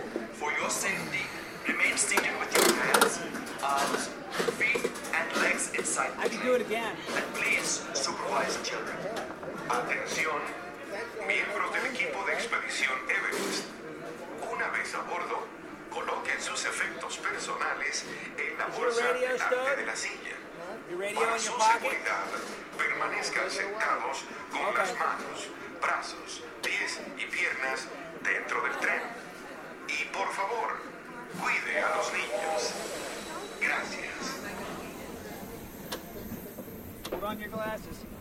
For your safety, remain seated with your hands, arms, feet, and legs inside the I can do it again. And please supervise children. Atención, miembros del equipo de expedición Everest. Una vez a bordo, coloquen sus efectos personales en la bolsa delante de la silla. Para su seguridad, permanezcan sentados con las manos, brazos, pies y piernas dentro del tren. Y por favor, cuide a los niños. Gracias. Put on your glasses.